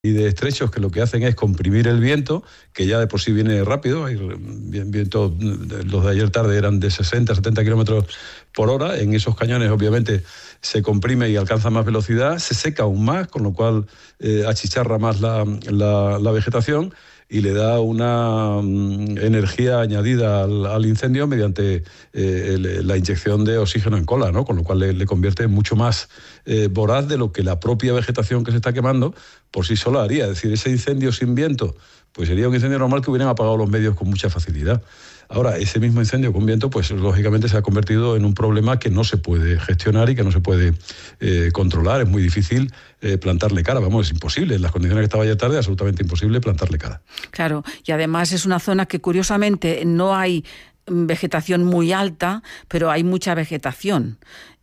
y de estrechos que lo que hacen es comprimir el viento, que ya de por sí viene rápido. Viento, los de ayer tarde eran de 60, 70 kilómetros por hora. En esos cañones, obviamente, se comprime y alcanza más velocidad, se seca aún más, con lo cual achicharra más la vegetación y le da una energía añadida al incendio mediante la inyección de oxígeno en cola, ¿no? Con lo cual le convierte en mucho más voraz de lo que la propia vegetación que se está quemando por sí sola haría. Es decir, ese incendio sin viento, pues sería un incendio normal que hubieran apagado los medios con mucha facilidad. Ahora, ese mismo incendio con viento, pues lógicamente se ha convertido en un problema que no se puede gestionar y que no se puede controlar. Es muy difícil plantarle cara. Vamos, es imposible. En las condiciones que estaba ayer tarde, absolutamente imposible plantarle cara. Claro, y además es una zona que curiosamente no hay vegetación muy alta, pero hay mucha vegetación.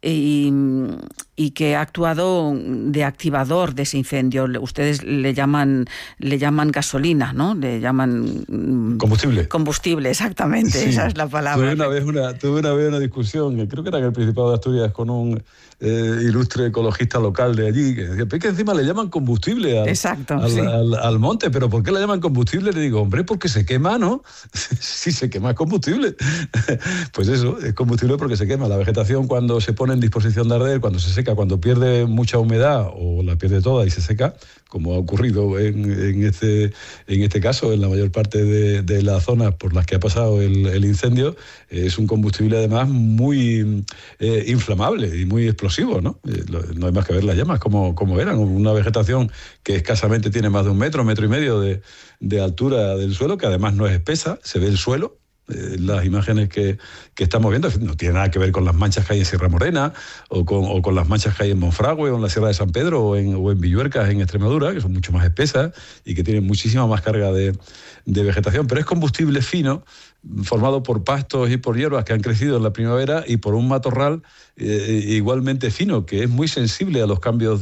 Y que ha actuado de activador de ese incendio. Ustedes le llaman gasolina, ¿no? Le llaman combustible, exactamente, sí. Esa es la palabra. Tuve una vez una discusión, creo que era en el Principado de Asturias, con un ilustre ecologista local de allí, que decía, es que encima le llaman combustible al monte, pero ¿por qué le llaman combustible? Le digo, hombre, porque se quema, ¿no? Si se quema es combustible. Pues eso, es combustible porque se quema. La vegetación, cuando se pone en disposición de arder, cuando se seca, cuando pierde mucha humedad o la pierde toda y se seca, como ha ocurrido en este caso, en la mayor parte de las zonas por las que ha pasado el incendio, es un combustible además muy inflamable y muy explosivo, ¿no? No hay más que ver las llamas como eran. Una vegetación que escasamente tiene más de 1 metro, 1,5 metros de altura del suelo, que además no es espesa, se ve el suelo. Las imágenes que estamos viendo no tiene nada que ver con las manchas que hay en Sierra Morena o con las manchas que hay en Monfragüe o en la Sierra de San Pedro o en Villuercas, en Extremadura, que son mucho más espesas y que tienen muchísima más carga de vegetación. Pero es combustible fino, formado por pastos y por hierbas que han crecido en la primavera y por un matorral igualmente fino, que es muy sensible a los cambios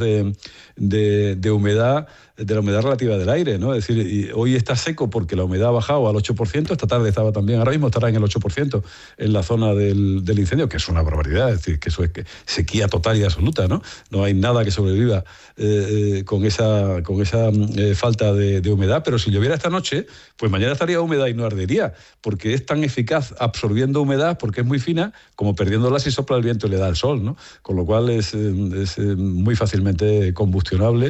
de humedad, de la humedad relativa del aire, ¿no? Es decir, hoy está seco porque la humedad ha bajado al 8%, esta tarde estaba también, ahora mismo estará en el 8% en la zona del incendio, que es una barbaridad. Es decir, que eso es sequía total y absoluta, ¿no? No hay nada que sobreviva con esa falta de humedad, pero si lloviera esta noche, pues mañana estaría húmeda y no ardería, porque es tan eficaz absorbiendo humedad, porque es muy fina, como perdiéndola si sopla el viento y le da el sol, ¿no? Con lo cual es muy fácilmente combustionable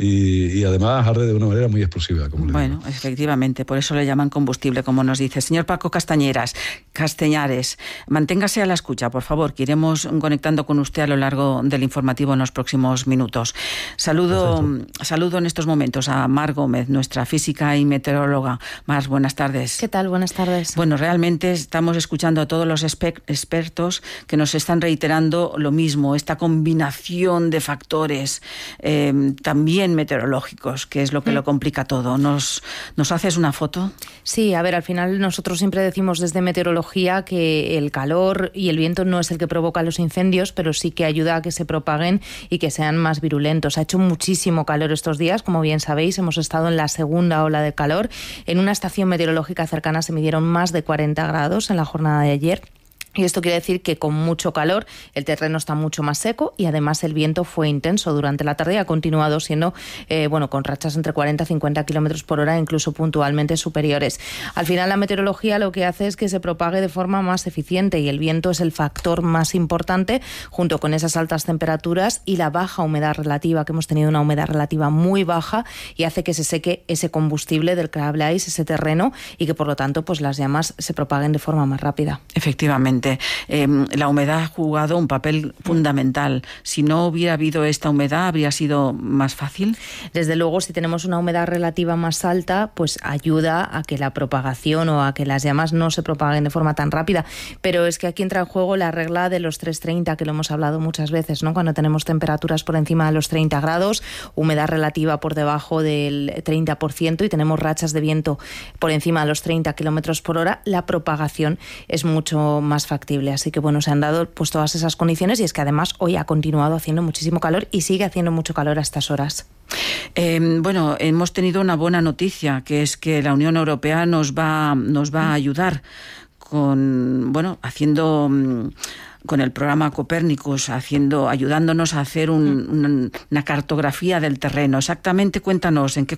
y además arde de una manera muy explosiva. Bueno, efectivamente, por eso le llaman combustible, como nos dice. Señor Paco Castañares, manténgase a la escucha, por favor, que iremos conectando con usted a lo largo del informativo en los próximos minutos. Saludo en estos momentos a Mar Gómez, nuestra física y meteoróloga. Mar, buenas tardes. ¿Qué tal? Buenas tardes. Bueno, realmente estamos escuchando a todos los expertos que nos están reiterando lo mismo, esta combinación de factores también meteorológicos, que es lo que lo complica todo. ¿Nos haces una foto? Sí, a ver, al final nosotros siempre decimos desde meteorología que el calor y el viento no es el que provoca los incendios, pero sí que ayuda a que se propaguen y que sean más virulentos. Ha hecho muchísimo calor estos días, como bien sabéis, hemos estado en la segunda ola de calor. En una estación meteorológica cercana se midieron más de 40 grados en la jornada de ayer. Y esto quiere decir que con mucho calor el terreno está mucho más seco y además el viento fue intenso durante la tarde y ha continuado siendo con rachas entre 40 y 50 kilómetros por hora, incluso puntualmente superiores. Al final la meteorología lo que hace es que se propague de forma más eficiente y el viento es el factor más importante, junto con esas altas temperaturas y la baja humedad relativa, que hemos tenido una humedad relativa muy baja y hace que se seque ese combustible del que habláis, ese terreno, y que por lo tanto pues las llamas se propaguen de forma más rápida. Efectivamente. La humedad ha jugado un papel fundamental. Si no hubiera habido esta humedad, ¿habría sido más fácil? Desde luego, si tenemos una humedad relativa más alta, pues ayuda a que la propagación o a que las llamas no se propaguen de forma tan rápida. Pero es que aquí entra en juego la regla de los 330, que lo hemos hablado muchas veces, ¿no? Cuando tenemos temperaturas por encima de los 30 grados, humedad relativa por debajo del 30% y tenemos rachas de viento por encima de los 30 kilómetros por hora, la propagación es mucho más factible. Así que bueno, se han dado pues todas esas condiciones y es que además hoy ha continuado haciendo muchísimo calor y sigue haciendo mucho calor a estas horas. Hemos tenido una buena noticia, que es que la Unión Europea nos va a ayudar con, haciendo con el programa Copérnicus, ayudándonos a hacer una cartografía del terreno. Exactamente, cuéntanos en qué